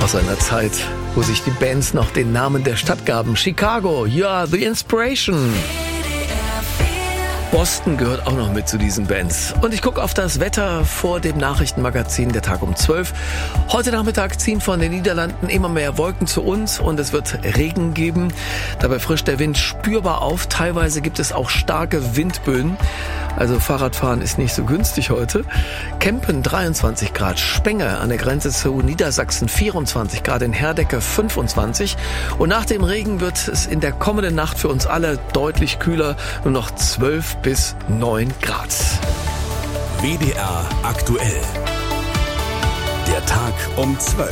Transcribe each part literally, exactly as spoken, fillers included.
Aus einer Zeit, wo sich die Bands noch den Namen der Stadt gaben. Chicago, you are the inspiration. Boston gehört auch noch mit zu diesen Bands. Und ich gucke auf das Wetter vor dem Nachrichtenmagazin der Tag um zwölf. Heute Nachmittag ziehen von den Niederlanden immer mehr Wolken zu uns und es wird Regen geben. Dabei frischt der Wind spürbar auf. Teilweise gibt es auch starke Windböen. Also Fahrradfahren ist nicht so günstig heute. Kempen dreiundzwanzig Grad, Spenge an der Grenze zu Niedersachsen vierundzwanzig Grad, in Herdecke fünfundzwanzig. Und nach dem Regen wird es in der kommenden Nacht für uns alle deutlich kühler, nur noch zwölf bis neun Grad. W D R aktuell. Der Tag um zwölf.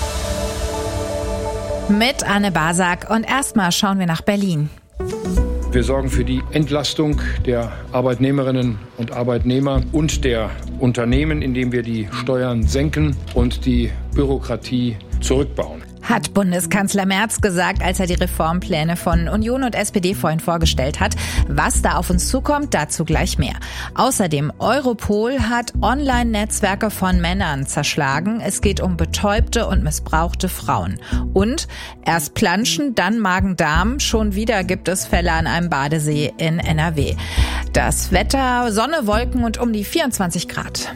Mit Anne Basak und erstmal schauen wir nach Berlin. Wir sorgen für die Entlastung der Arbeitnehmerinnen und Arbeitnehmer und der Unternehmen, indem wir die Steuern senken und die Bürokratie zurückbauen. Hat Bundeskanzler Merz gesagt, als er die Reformpläne von Union und S P D vorhin vorgestellt hat. Was da auf uns zukommt, dazu gleich mehr. Außerdem, Europol hat Online-Netzwerke von Männern zerschlagen. Es geht um betäubte und missbrauchte Frauen. Und erst Planschen, dann Magen-Darm. Schon wieder gibt es Fälle an einem Badesee in N R W. Das Wetter, Sonne, Wolken und um die vierundzwanzig Grad.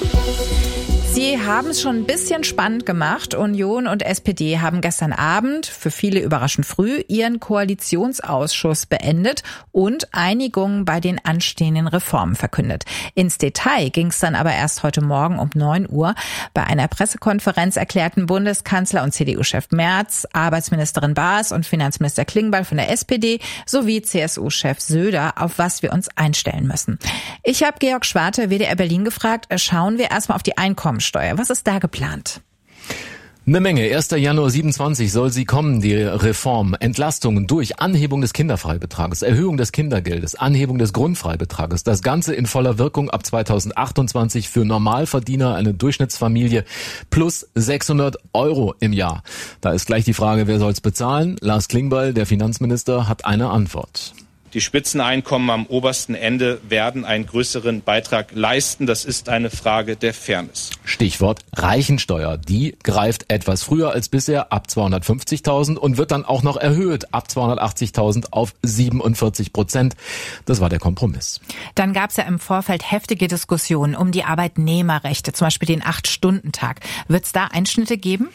Sie haben es schon ein bisschen spannend gemacht. Union und S P D haben gestern Abend, für viele überraschend früh, ihren Koalitionsausschuss beendet und Einigungen bei den anstehenden Reformen verkündet. Ins Detail ging es dann aber erst heute Morgen um neun Uhr. Bei einer Pressekonferenz erklärten Bundeskanzler und C D U-Chef Merz, Arbeitsministerin Baas und Finanzminister Klingbeil von der S P D sowie C S U-Chef Söder, auf was wir uns einstellen müssen. Ich habe Georg Schwarte, W D R Berlin, gefragt, schauen wir erstmal auf die Einkommensteuer. Was ist da geplant? Eine Menge. erster Januar siebenundzwanzig soll sie kommen, die Reform. Entlastungen durch Anhebung des Kinderfreibetrages, Erhöhung des Kindergeldes, Anhebung des Grundfreibetrages. Das Ganze in voller Wirkung ab zweitausendachtundzwanzig für Normalverdiener, eine Durchschnittsfamilie, plus sechshundert Euro im Jahr. Da ist gleich die Frage, wer soll's bezahlen? Lars Klingbeil, der Finanzminister, hat eine Antwort. Die Spitzeneinkommen am obersten Ende werden einen größeren Beitrag leisten. Das ist eine Frage der Fairness. Stichwort Reichensteuer. Die greift etwas früher als bisher ab zweihundertfünfzigtausend und wird dann auch noch erhöht ab zweihundertachtzigtausend auf siebenundvierzig Prozent. Das war der Kompromiss. Dann gab es ja im Vorfeld heftige Diskussionen um die Arbeitnehmerrechte, zum Beispiel den acht-Stunden-Tag. Wird es da Einschnitte geben?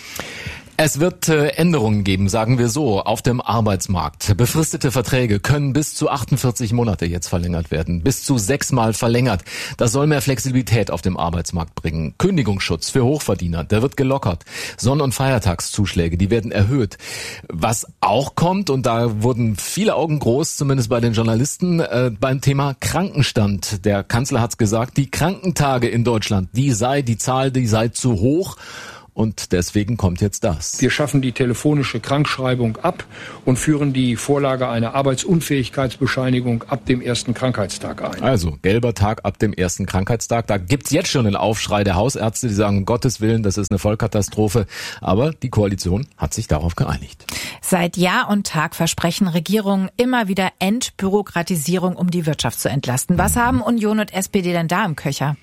Es wird äh, Änderungen geben, sagen wir so, auf dem Arbeitsmarkt. Befristete Verträge können bis zu achtundvierzig Monate jetzt verlängert werden, bis zu sechsmal verlängert. Das soll mehr Flexibilität auf dem Arbeitsmarkt bringen. Kündigungsschutz für Hochverdiener, der wird gelockert. Sonn- und Feiertagszuschläge, die werden erhöht. Was auch kommt, und da wurden viele Augen groß, zumindest bei den Journalisten, äh, beim Thema Krankenstand. Der Kanzler hat's gesagt, die Krankentage in Deutschland, die sei, die Zahl, die sei zu hoch. Und deswegen kommt jetzt das. Wir schaffen die telefonische Krankschreibung ab und führen die Vorlage einer Arbeitsunfähigkeitsbescheinigung ab dem ersten Krankheitstag ein. Also gelber Tag ab dem ersten Krankheitstag. Da gibt's jetzt schon einen Aufschrei der Hausärzte, die sagen, um Gottes Willen, das ist eine Vollkatastrophe. Aber die Koalition hat sich darauf geeinigt. Seit Jahr und Tag versprechen Regierungen immer wieder Entbürokratisierung, um die Wirtschaft zu entlasten. Was haben Union und S P D denn da im Köcher?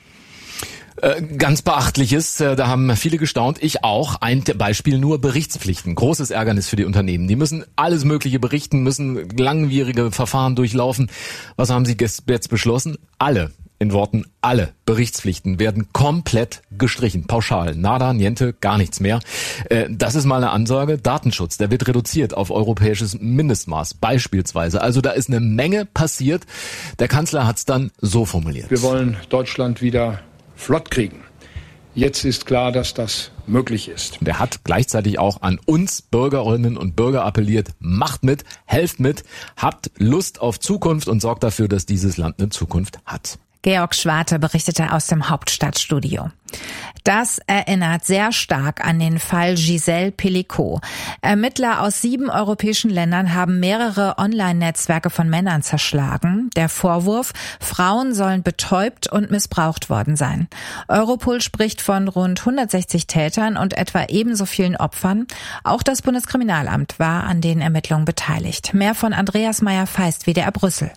Ganz Beachtliches, da haben viele gestaunt, ich auch. Ein Beispiel nur Berichtspflichten. Großes Ärgernis für die Unternehmen. Die müssen alles Mögliche berichten, müssen langwierige Verfahren durchlaufen. Was haben sie jetzt beschlossen? Alle, in Worten alle Berichtspflichten werden komplett gestrichen. Pauschal. Nada, niente, gar nichts mehr. Das ist mal eine Ansage. Datenschutz, der wird reduziert auf europäisches Mindestmaß beispielsweise. Also da ist eine Menge passiert. Der Kanzler hat es dann so formuliert. Wir wollen Deutschland wieder flott kriegen. Jetzt ist klar, dass das möglich ist. Der hat gleichzeitig auch an uns Bürgerinnen und Bürger appelliert, macht mit, helft mit, habt Lust auf Zukunft und sorgt dafür, dass dieses Land eine Zukunft hat. Georg Schwarte berichtete aus dem Hauptstadtstudio. Das erinnert sehr stark an den Fall Gisèle Pelicot. Ermittler aus sieben europäischen Ländern haben mehrere Online-Netzwerke von Männern zerschlagen. Der Vorwurf, Frauen sollen betäubt und missbraucht worden sein. Europol spricht von rund hundertsechzig Tätern und etwa ebenso vielen Opfern. Auch das Bundeskriminalamt war an den Ermittlungen beteiligt. Mehr von Andreas Meyer-Feist, W D R Brüssel.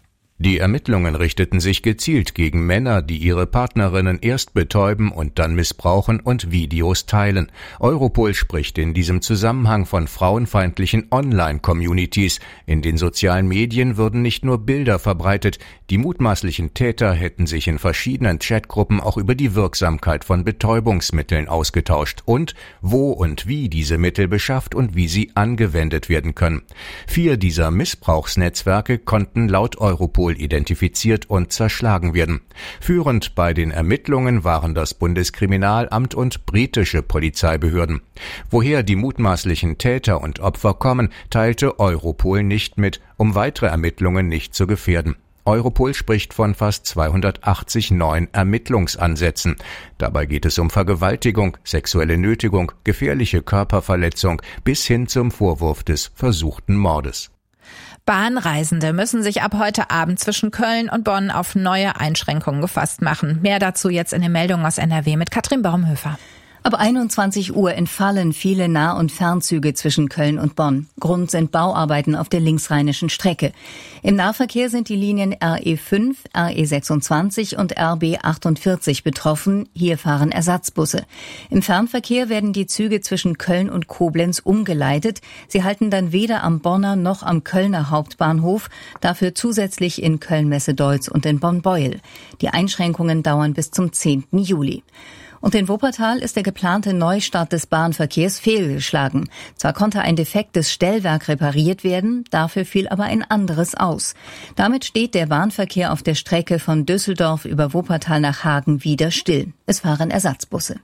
Die Ermittlungen richteten sich gezielt gegen Männer, die ihre Partnerinnen erst betäuben und dann missbrauchen und Videos teilen. Europol spricht in diesem Zusammenhang von frauenfeindlichen Online-Communities. In den sozialen Medien würden nicht nur Bilder verbreitet, die mutmaßlichen Täter hätten sich in verschiedenen Chatgruppen auch über die Wirksamkeit von Betäubungsmitteln ausgetauscht und wo und wie diese Mittel beschafft und wie sie angewendet werden können. Vier dieser Missbrauchsnetzwerke konnten laut Europol identifiziert und zerschlagen werden. Führend bei den Ermittlungen waren das Bundeskriminalamt und britische Polizeibehörden. Woher die mutmaßlichen Täter und Opfer kommen, teilte Europol nicht mit, um weitere Ermittlungen nicht zu gefährden. Europol spricht von fast zweihundertachtzig neuen Ermittlungsansätzen. Dabei geht es um Vergewaltigung, sexuelle Nötigung, gefährliche Körperverletzung bis hin zum Vorwurf des versuchten Mordes. Bahnreisende müssen sich ab heute Abend zwischen Köln und Bonn auf neue Einschränkungen gefasst machen. Mehr dazu jetzt in den Meldungen aus N R W mit Katrin Baumhöfer. Ab einundzwanzig Uhr entfallen viele Nah- und Fernzüge zwischen Köln und Bonn. Grund sind Bauarbeiten auf der linksrheinischen Strecke. Im Nahverkehr sind die Linien R E fünf, R E sechsundzwanzig und R B achtundvierzig betroffen. Hier fahren Ersatzbusse. Im Fernverkehr werden die Züge zwischen Köln und Koblenz umgeleitet. Sie halten dann weder am Bonner noch am Kölner Hauptbahnhof, dafür zusätzlich in Köln-Messe-Deutz und in Bonn-Beuel. Die Einschränkungen dauern bis zum zehnten Juli. Und in Wuppertal ist der geplante Neustart des Bahnverkehrs fehlgeschlagen. Zwar konnte ein defektes Stellwerk repariert werden, dafür fiel aber ein anderes aus. Damit steht der Bahnverkehr auf der Strecke von Düsseldorf über Wuppertal nach Hagen wieder still. Es fahren Ersatzbusse.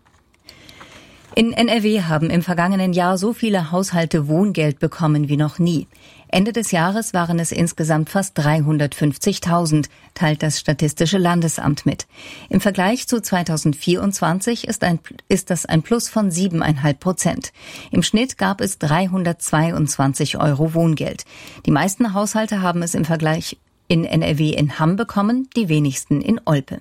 In N R W haben im vergangenen Jahr so viele Haushalte Wohngeld bekommen wie noch nie. Ende des Jahres waren es insgesamt fast dreihundertfünfzigtausend, teilt das Statistische Landesamt mit. Im Vergleich zu zweitausendvierundzwanzig ist, ein, ist das ein Plus von sieben Komma fünf Prozent. Im Schnitt gab es dreihundertzweiundzwanzig Euro Wohngeld. Die meisten Haushalte haben es im Vergleich in N R W in Hamm bekommen, die wenigsten in Olpe.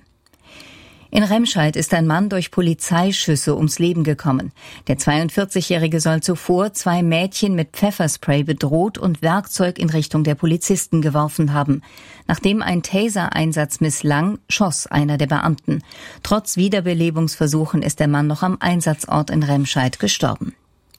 In Remscheid ist ein Mann durch Polizeischüsse ums Leben gekommen. Der zweiundvierzigjährige soll zuvor zwei Mädchen mit Pfefferspray bedroht und Werkzeug in Richtung der Polizisten geworfen haben. Nachdem ein Taser-Einsatz misslang, schoss einer der Beamten. Trotz Wiederbelebungsversuchen ist der Mann noch am Einsatzort in Remscheid gestorben.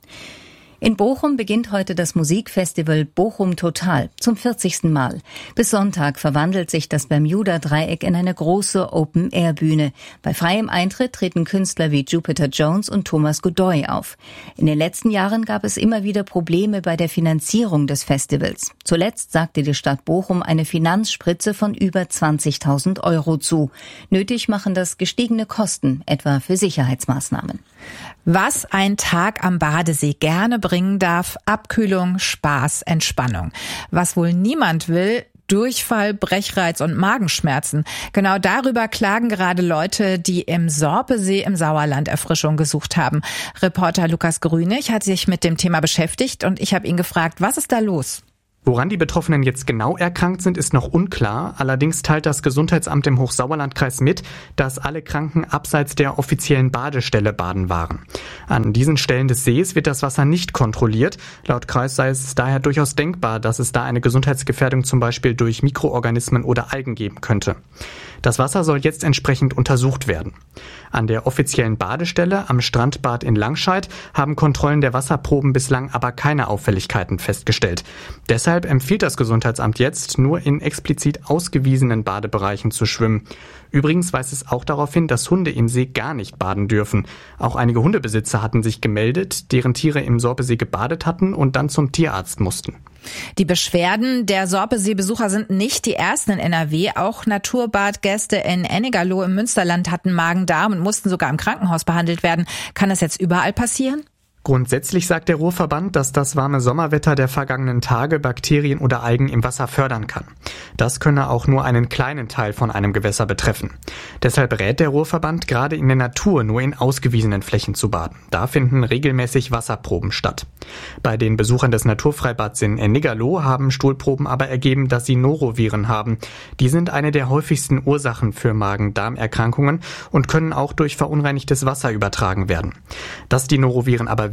In Bochum beginnt heute das Musikfestival Bochum Total zum vierzigsten Mal. Bis Sonntag verwandelt sich das Bermuda-Dreieck in eine große Open-Air-Bühne. Bei freiem Eintritt treten Künstler wie Jupiter Jones und Thomas Godoy auf. In den letzten Jahren gab es immer wieder Probleme bei der Finanzierung des Festivals. Zuletzt sagte die Stadt Bochum eine Finanzspritze von über zwanzigtausend Euro zu. Nötig machen das gestiegene Kosten, etwa für Sicherheitsmaßnahmen. Was ein Tag am Badesee gerne bringen darf: Abkühlung, Spaß, Entspannung. Was wohl niemand will: Durchfall, Brechreiz und Magenschmerzen. Genau darüber klagen gerade Leute, die im Sorpesee im Sauerland Erfrischung gesucht haben. Reporter Lukas Grünig hat sich mit dem Thema beschäftigt und ich habe ihn gefragt, was ist da los? Woran die Betroffenen jetzt genau erkrankt sind, ist noch unklar. Allerdings teilt das Gesundheitsamt im Hochsauerlandkreis mit, dass alle Kranken abseits der offiziellen Badestelle baden waren. An diesen Stellen des Sees wird das Wasser nicht kontrolliert. Laut Kreis sei es daher durchaus denkbar, dass es da eine Gesundheitsgefährdung zum Beispiel durch Mikroorganismen oder Algen geben könnte. Das Wasser soll jetzt entsprechend untersucht werden. An der offiziellen Badestelle am Strandbad in Langscheid haben Kontrollen der Wasserproben bislang aber keine Auffälligkeiten festgestellt. Deshalb empfiehlt das Gesundheitsamt jetzt, nur in explizit ausgewiesenen Badebereichen zu schwimmen. Übrigens weist es auch darauf hin, dass Hunde im See gar nicht baden dürfen. Auch einige Hundebesitzer hatten sich gemeldet, deren Tiere im Sorpesee gebadet hatten und dann zum Tierarzt mussten. Die Beschwerden der Sorpesee-Besucher sind nicht die ersten in N R W. Auch Naturbadgäste in Ennigerloh im Münsterland hatten Magen-Darm und mussten sogar im Krankenhaus behandelt werden. Kann das jetzt überall passieren? Grundsätzlich sagt der Ruhrverband, dass das warme Sommerwetter der vergangenen Tage Bakterien oder Algen im Wasser fördern kann. Das könne auch nur einen kleinen Teil von einem Gewässer betreffen. Deshalb rät der Ruhrverband, gerade in der Natur nur in ausgewiesenen Flächen zu baden. Da finden regelmäßig Wasserproben statt. Bei den Besuchern des Naturfreibads in Ennigerloh haben Stuhlproben aber ergeben, dass sie Noroviren haben. Die sind eine der häufigsten Ursachen für Magen-Darm-Erkrankungen und können auch durch verunreinigtes Wasser übertragen werden. Dass die Noroviren aber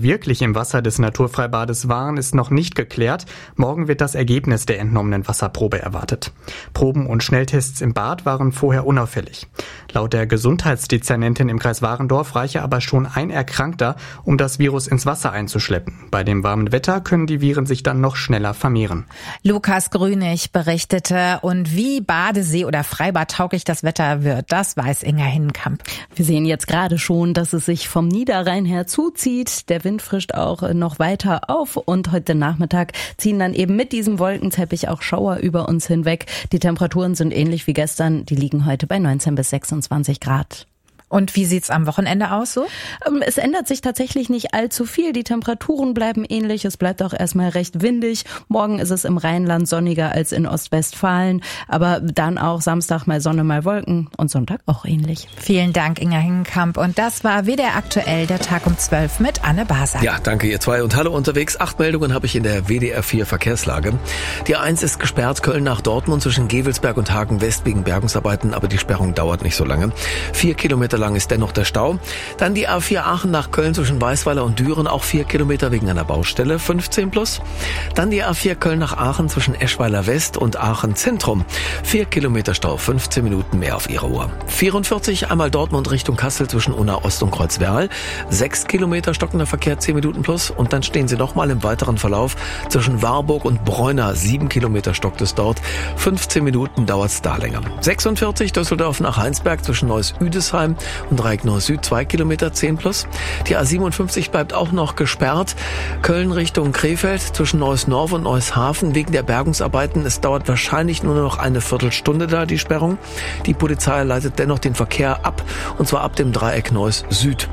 wirklich im Wasser des Naturfreibades waren, ist noch nicht geklärt. Morgen wird das Ergebnis der entnommenen Wasserprobe erwartet. Proben und Schnelltests im Bad waren vorher unauffällig. Laut der Gesundheitsdezernentin im Kreis Warendorf reiche aber schon ein Erkrankter, um das Virus ins Wasser einzuschleppen. Bei dem warmen Wetter können die Viren sich dann noch schneller vermehren. Lukas Grünig berichtete. Und wie Badesee- oder Freibad tauglich das Wetter wird, das weiß Inga Hinnenkamp. Wir sehen jetzt gerade schon, dass es sich vom Niederrhein her zuzieht. Der Wind frischt auch noch weiter auf und heute Nachmittag ziehen dann eben mit diesem Wolkenteppich auch Schauer über uns hinweg. Die Temperaturen sind ähnlich wie gestern. Die liegen heute bei neunzehn bis sechsundzwanzig Grad. Und wie sieht's am Wochenende aus so? Es ändert sich tatsächlich nicht allzu viel. Die Temperaturen bleiben ähnlich. Es bleibt auch erstmal recht windig. Morgen ist es im Rheinland sonniger als in Ostwestfalen. Aber dann auch Samstag mal Sonne, mal Wolken und Sonntag auch ähnlich. Vielen Dank, Inga Hinnenkamp. Und das war W D R aktuell, der Tag um zwölf mit Anne Basak. Ja, danke ihr zwei und hallo unterwegs. Acht Meldungen habe ich in der W D R vier Verkehrslage. Die eins ist gesperrt, Köln nach Dortmund zwischen Gevelsberg und Hagen West wegen Bergungsarbeiten. Aber die Sperrung dauert nicht so lange. Vier Kilometer lang ist dennoch der Stau. Dann die A vier Aachen nach Köln zwischen Weißweiler und Düren, auch vier Kilometer wegen einer Baustelle, fünfzehn plus. Dann die A vier Köln nach Aachen zwischen Eschweiler West und Aachen Zentrum, vier Kilometer Stau, fünfzehn Minuten mehr auf ihrer Uhr. vierundvierzig einmal Dortmund Richtung Kassel zwischen Unna Ost und Kreuzwerl, sechs Kilometer stockender Verkehr, zehn Minuten plus. Und dann stehen sie nochmal im weiteren Verlauf zwischen Warburg und Bräuna, sieben Kilometer stockt es dort, fünfzehn Minuten dauert es da länger. sechsundvierzig Düsseldorf nach Heinsberg zwischen Neuss-Üdesheim und Recknau Süd, zwei Kilometer, zehn plus. Die A siebenundfünfzig bleibt auch noch gesperrt. Köln Richtung Krefeld zwischen Neuss-Norf und Neuss-Hafen wegen der Bergungsarbeiten. Es dauert wahrscheinlich nur noch eine Viertelstunde da, die Sperrung. Die Polizei leitet dennoch den Verkehr ab, und zwar ab dem Dreieck Neuss Süd.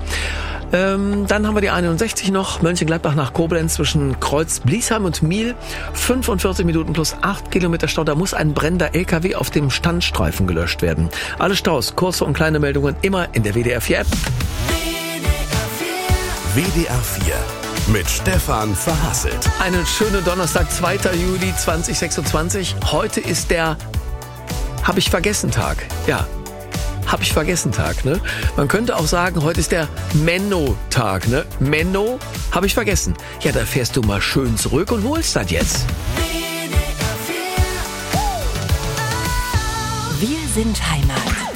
Ähm, dann haben wir die einundsechzig noch, Mönchengladbach nach Koblenz zwischen Kreuz Bliesheim und Miel, fünfundvierzig Minuten plus acht Kilometer Stau. Da muss ein brennender L K W auf dem Standstreifen gelöscht werden. Alle Staus, kurze und kleine Meldungen immer in der W D R vier App. W D R vier mit Stefan Verhasselt. Einen schönen Donnerstag, zweiter Juli zweitausendsechsundzwanzig. Heute ist der Hab ich vergessen Tag. Ja. Hab ich vergessen Tag, ne? Man könnte auch sagen, heute ist der Menno-Tag, ne? Menno, hab ich vergessen. Ja, da fährst du mal schön zurück und holst das jetzt. Wir sind Heimat.